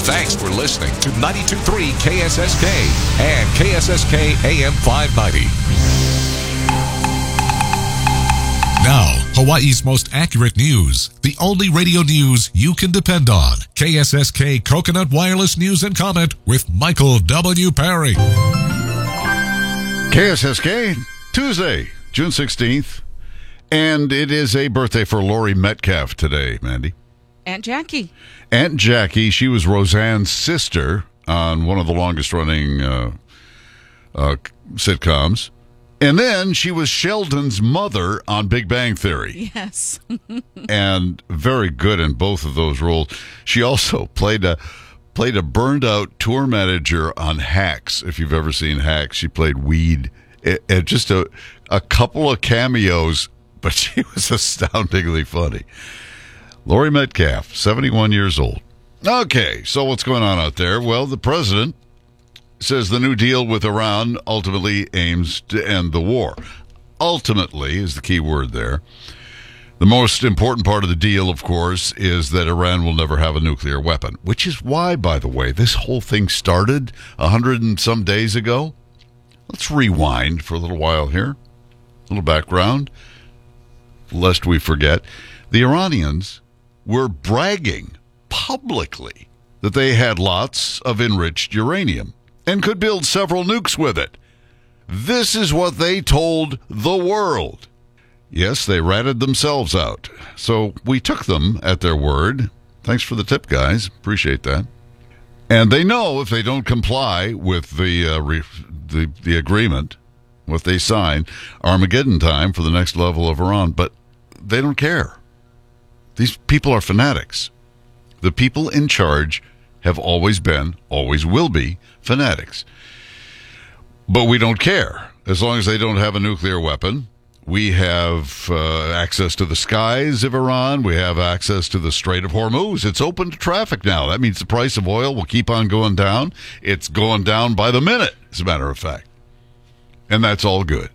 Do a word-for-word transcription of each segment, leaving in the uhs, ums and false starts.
Thanks for listening to ninety-two point three K S S K and K S S K A M five ninety. Now, Hawaii's most accurate news. The only radio news you can depend on. K S S K Coconut Wireless News and Comment with Michael W. Perry. K S S K, Tuesday, June sixteenth. And it is a birthday for Laurie Metcalf today, Mandy. Aunt Jackie. Aunt Jackie, she was Roseanne's sister on one of the longest-running uh, uh, sitcoms. And then she was Sheldon's mother on Big Bang Theory. Yes. And very good in both of those roles. She also played a played a burned-out tour manager on Hacks, if you've ever seen Hacks. She played Weed. It, it just a, a couple of cameos, but she was astoundingly funny. Laurie Metcalf, seventy-one years old. Okay, so what's going on out there? Well, the president says the new deal with Iran ultimately aims to end the war. Ultimately is the key word there. The most important part of the deal, of course, is that Iran will never have a nuclear weapon, which is why, by the way, this whole thing started a hundred and some days ago. Let's rewind for a little while here. A little background, lest we forget. The Iranians were bragging publicly that they had lots of enriched uranium and could build several nukes with it. This is what they told the world. Yes, they ratted themselves out. So we took them at their word. Thanks for the tip, guys. Appreciate that. And they know if they don't comply with the uh, re- the, the agreement, what they signed, Armageddon time for the next level of Iran. But they don't care. These people are fanatics. The people in charge have always been, always will be, fanatics. But we don't care. As long as they don't have a nuclear weapon, we have uh, access to the skies of Iran. We have access to the Strait of Hormuz. It's open to traffic now. That means the price of oil will keep on going down. It's going down by the minute, as a matter of fact. And that's all good.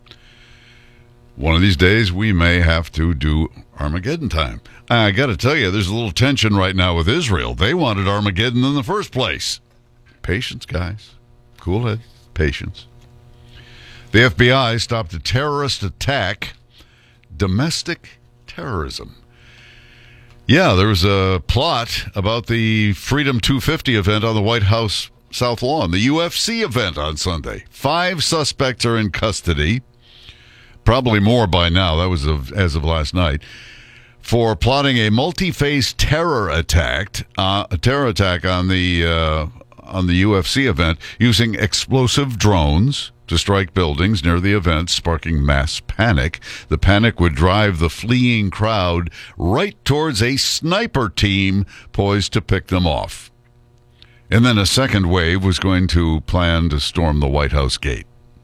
One of these days, we may have to do Armageddon time. I got to tell you, there's a little tension right now with Israel. They wanted Armageddon in the first place. Patience, guys. Cool head. Patience. The F B I stopped a terrorist attack. Domestic terrorism. Yeah, there was a plot about the Freedom two fifty event on the White House South Lawn, the U F C event on Sunday. Five suspects are in custody. Probably more by now. That was of, as of last night. For plotting a multi-phase terror attack, uh, a terror attack on the uh, on the U F C event using explosive drones to strike buildings near the event, sparking mass panic. The panic would drive the fleeing crowd right towards a sniper team poised to pick them off. And then a second wave was going to plan to storm the White House gate.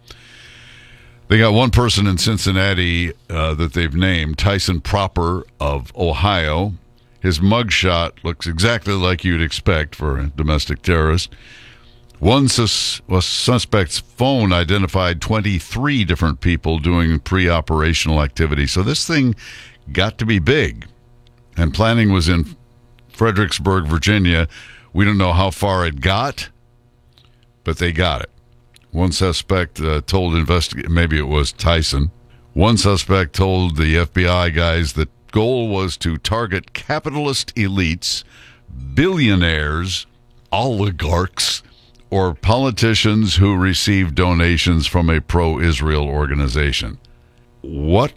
They got one person in Cincinnati uh, that they've named, Tyson Proper of Ohio. His mugshot looks exactly like you'd expect for a domestic terrorist. One sus- well, suspect's phone identified twenty-three different people doing pre-operational activity. So this thing got to be big. And planning was in Fredericksburg, Virginia. We don't know how far it got, but they got it. One suspect uh, told investigators, maybe it was Tyson. One suspect told the F B I guys that goal was to target capitalist elites, billionaires, oligarchs, or politicians who receive donations from a pro-Israel organization. What?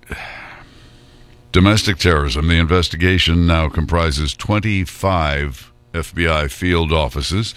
Domestic terrorism. The investigation now comprises twenty-five F B I field offices.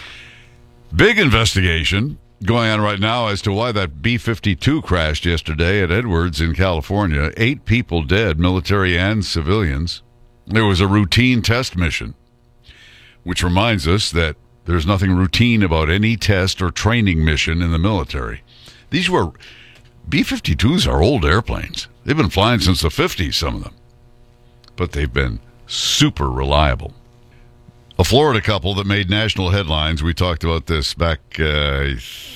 Big investigation going on right now as to why that B fifty-two crashed yesterday at Edwards in California. Eight people dead, military and civilians. There was a routine test mission, which reminds us that there's nothing routine about any test or training mission in the military. These were, B fifty-twos are old airplanes. They've been flying since the fifties, some of them. But they've been super reliable. A Florida couple that made national headlines. We talked about this back, uh,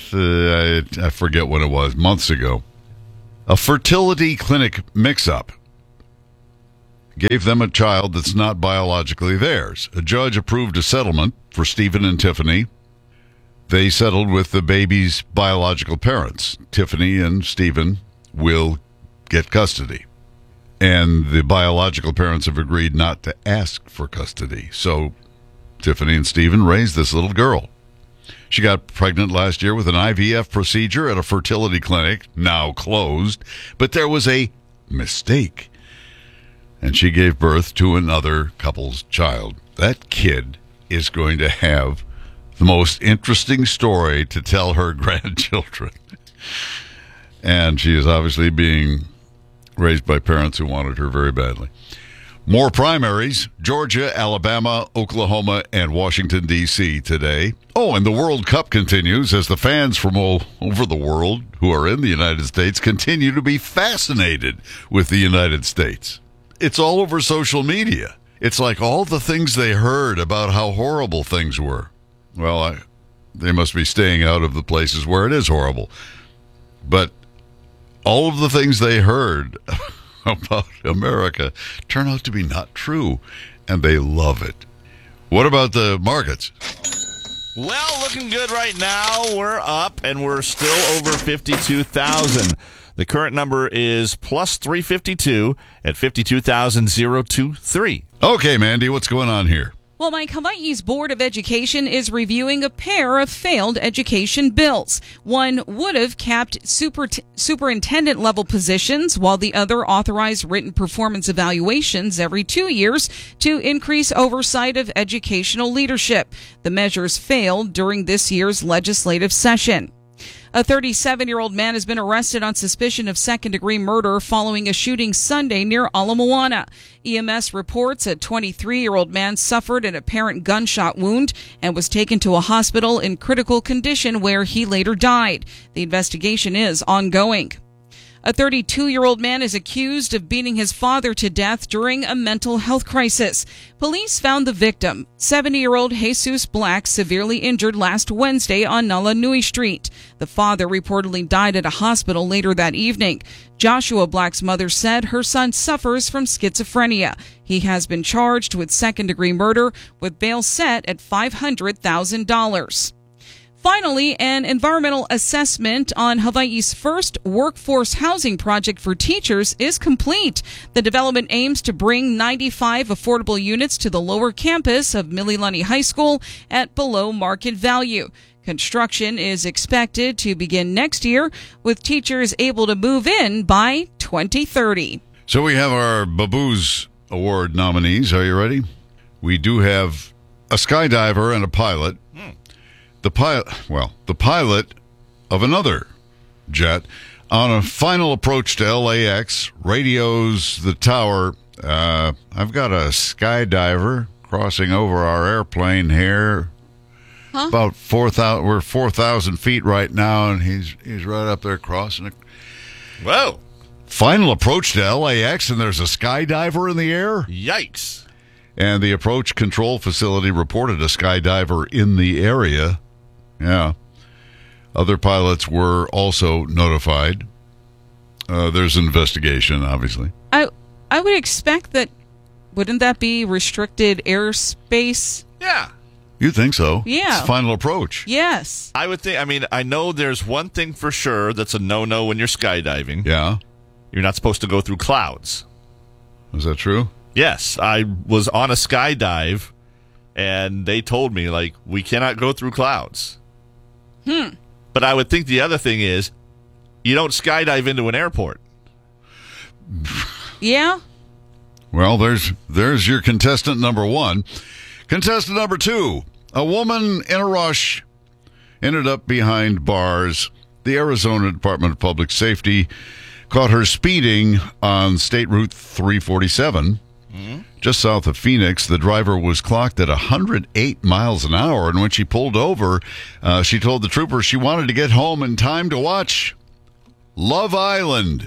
I forget when it was, months ago. A fertility clinic mix-up gave them a child that's not biologically theirs. A judge approved a settlement for Stephen and Tiffany. They settled with the baby's biological parents. Tiffany and Stephen will get custody. And the biological parents have agreed not to ask for custody. So Tiffany and Stephen raised this little girl. She got pregnant last year with an I V F procedure at a fertility clinic, now closed. But there was a mistake. And she gave birth to another couple's child. That kid is going to have the most interesting story to tell her grandchildren. And she is obviously being raised by parents who wanted her very badly. More primaries, Georgia, Alabama, Oklahoma, and Washington, D C today. Oh, and the World Cup continues as the fans from all over the world who are in the United States continue to be fascinated with the United States. It's all over social media. It's like all the things they heard about how horrible things were. Well, I, they must be staying out of the places where it is horrible. But all of the things they heard about America turn out to be not true, and they love it. What about the markets? Well, looking good right now. We're up, and we're still over fifty-two thousand. The current number is plus three fifty-two at fifty-two thousand twenty-three. Okay, Mandy, what's going on here? Well, Mike, Hawaii's Board of Education is reviewing a pair of failed education bills. One would have capped super superintendent-level positions, while the other authorized written performance evaluations every two years to increase oversight of educational leadership. The measures failed during this year's legislative session. A thirty-seven-year-old man has been arrested on suspicion of second-degree murder following a shooting Sunday near Ala Moana. E M S reports a twenty-three-year-old man suffered an apparent gunshot wound and was taken to a hospital in critical condition where he later died. The investigation is ongoing. A thirty-two-year-old man is accused of beating his father to death during a mental health crisis. Police found the victim, seventy-year-old Jesus Black, severely injured last Wednesday on Nala Nui Street. The father reportedly died at a hospital later that evening. Joshua Black's mother said her son suffers from schizophrenia. He has been charged with second-degree murder, with bail set at five hundred thousand dollars. Finally, an environmental assessment on Hawaii's first workforce housing project for teachers is complete. The development aims to bring ninety-five affordable units to the lower campus of Mililani High School at below market value. Construction is expected to begin next year, with teachers able to move in by twenty thirty. So we have our Baboos Award nominees. Are you ready? We do have a skydiver and a pilot. Hmm. The pilot, well, the pilot of another jet on a final approach to L A X radios the tower. Uh, I've got a skydiver crossing over our airplane here. Huh? About four thousand. We're four thousand feet right now, and he's he's right up there crossing it. Whoa! Final approach to L A X, and there's a skydiver in the air. Yikes! And the approach control facility reported a skydiver in the area. Yeah. Other pilots were also notified. Uh, there's an investigation, obviously. I I would expect that. Wouldn't that be restricted airspace? Yeah. You think so? Yeah. It's final approach. Yes. I would think, I mean, I know there's one thing for sure that's a no-no when you're skydiving. Yeah. You're not supposed to go through clouds. Is that true? Yes. I was on a skydive, and they told me, like, we cannot go through clouds. Hmm. But I would think the other thing is, you don't skydive into an airport. Yeah. Well, there's there's your contestant number one. Contestant number two, a woman in a rush ended up behind bars. The Arizona Department of Public Safety caught her speeding on State Route three forty-seven. Mm-hmm. Just south of Phoenix. The driver was clocked at one hundred eight miles an hour, and when she pulled over, uh, she told the trooper she wanted to get home in time to watch Love Island.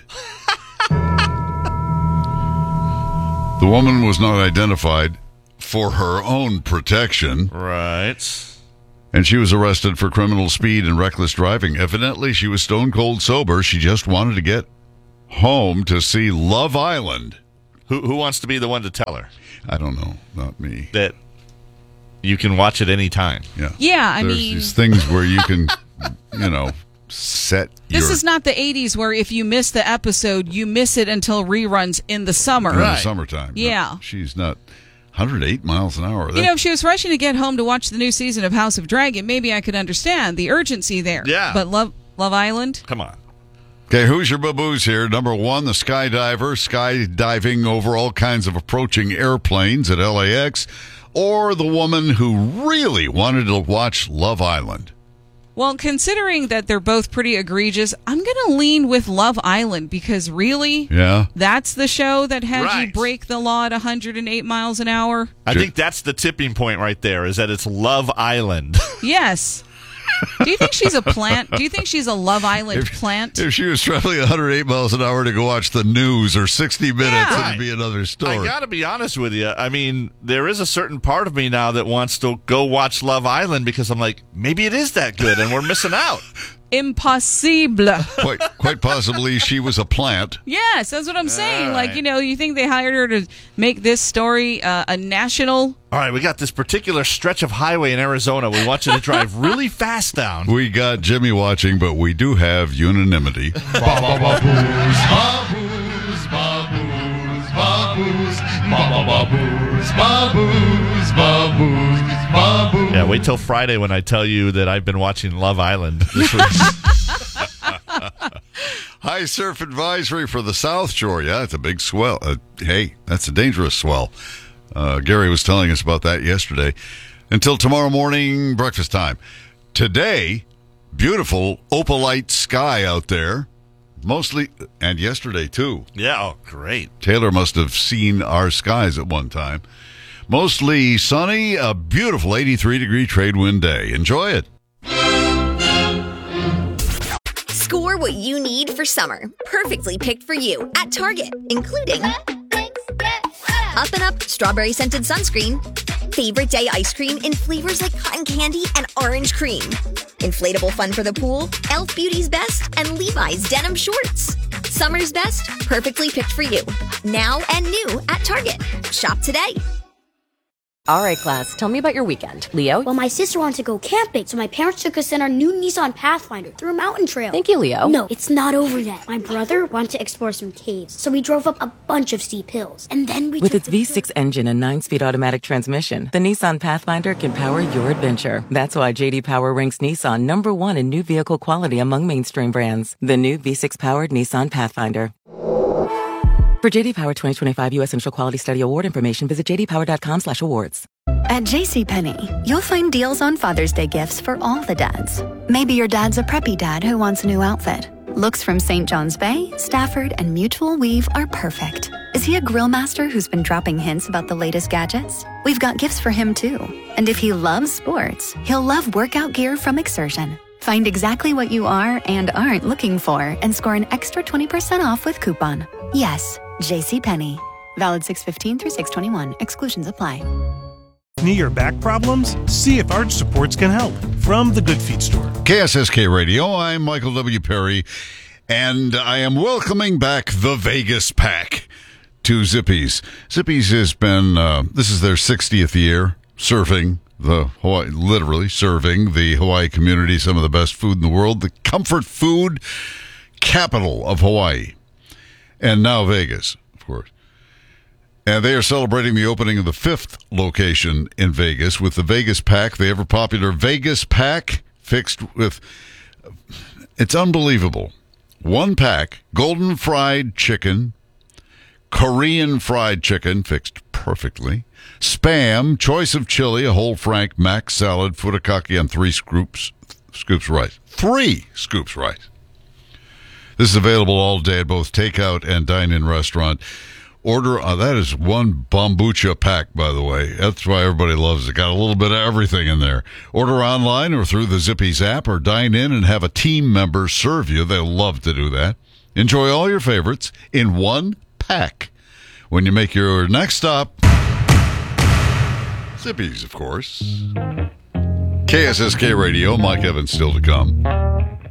The woman was not identified for her own protection. Right. And she was arrested for criminal speed and reckless driving. Evidently, she was stone cold sober. She just wanted to get home to see Love Island. Who who wants to be the one to tell her I don't know. Not me. that you can watch it any time? Yeah. Yeah, I There's mean- these things where you can, you know, set This your, is not the eighties where if you miss the episode, you miss it until reruns in the summer. in the Right. summertime. No, Yeah. she's not one hundred eight miles an hour. You know, if she was rushing to get home to watch the new season of House of Dragon, maybe I could understand the urgency there. Yeah. But Love Love Island? Come on. Okay, who's your baboos here? Number one, the skydiver, skydiving over all kinds of approaching airplanes at L A X, or the woman who really wanted to watch Love Island. Well, considering that they're both pretty egregious, I'm going to lean with Love Island because really, Yeah. that's the show that had you Right. break the law at one hundred eight miles an hour? I Sure. think that's the tipping point right there, is that it's Love Island. Yes. Do you think she's a plant? Do you think she's a Love Island plant? If she was traveling one hundred eight miles an hour to go watch the news or sixty minutes, Yeah. it'd be another I story. got to be honest with you. I mean, there is a certain part of me now that wants to go watch Love Island because I'm like, maybe it is that good and we're missing out. Impossible. quite, quite possibly she was a plant. Yes, that's what I'm saying. All Like, right. you know, you think they hired her to make this story uh, a national? All right, we got this particular stretch of highway in Arizona we want you to drive really fast down. We got Jimmy watching, but we do have unanimity. Yeah, wait till Friday when I tell you that I've been watching Love Island this week. High surf advisory for the South Shore. Yeah, it's a big swell. Uh, hey, that's a dangerous swell. Uh, Gary was telling us about that yesterday. Until tomorrow morning, breakfast time. Today, beautiful opalite sky out there. Mostly, and yesterday too. Yeah, oh, great. Taylor must have seen our skies at one time. Mostly sunny, a beautiful eighty-three degree trade wind day. Enjoy it. Score what you need for summer. Perfectly picked for you at Target, including Up and Up Strawberry Scented Sunscreen, Favorite Day Ice Cream in flavors like cotton candy and orange cream, Inflatable Fun for the Pool, e l f Beauty's Best, and Levi's Denim Shorts. Summer's best, perfectly picked for you. Now and new at Target. Shop today. All right, class, tell me about your weekend. Leo? Well, my sister wanted to go camping, so my parents took us in our new Nissan Pathfinder through a mountain trail. Thank you, Leo. No, it's not over yet. My brother wanted to explore some caves, so we drove up a bunch of steep hills. And then we With took its the V six engine and nine-speed automatic transmission, the Nissan Pathfinder can power your adventure. That's why J D Power ranks Nissan number one in new vehicle quality among mainstream brands. The new V six-powered Nissan Pathfinder. For J D Power twenty twenty-five U S Initial Quality Study Award information, visit j d power dot com slash awards. At JCPenney, you'll find deals on Father's Day gifts for all the dads. Maybe your dad's a preppy dad who wants a new outfit. Looks from Saint John's Bay, Stafford, and Mutual Weave are perfect. Is he a grill master who's been dropping hints about the latest gadgets? We've got gifts for him too. And if he loves sports, he'll love workout gear from Exertion. Find exactly what you are and aren't looking for and score an extra twenty percent off with coupon. Yes, JCPenney. Valid six fifteen through six twenty-one. Exclusions apply. Knee or back problems? See if Arch Supports can help. From the Good Feet Store. K S S K Radio, I'm Michael W. Perry, and I am welcoming back the Vegas Pack to Zippy's. Zippy's has been, uh, this is their sixtieth year serving the Hawaii, literally serving the Hawaii community some of the best food in the world, the comfort food capital of Hawaii, and now Vegas, of course. And they are celebrating the opening of the fifth location in Vegas with the Vegas Pack, the ever-popular Vegas Pack, fixed with, it's unbelievable. One pack, golden fried chicken, Korean fried chicken, fixed perfectly, Spam, choice of chili, a whole frank, mac salad, furikake, and three scoops, scoops rice. Three scoops rice. This is available all day at both takeout and dine-in restaurant. Order, uh, that is one kombucha pack, by the way. That's why everybody loves it. Got a little bit of everything in there. Order online or through the Zippy's app or dine in and have a team member serve you. They'll love to do that. Enjoy all your favorites in one pack. When you make your next stop, Zippy's, of course. K S S K Radio, Mike Evans still to come.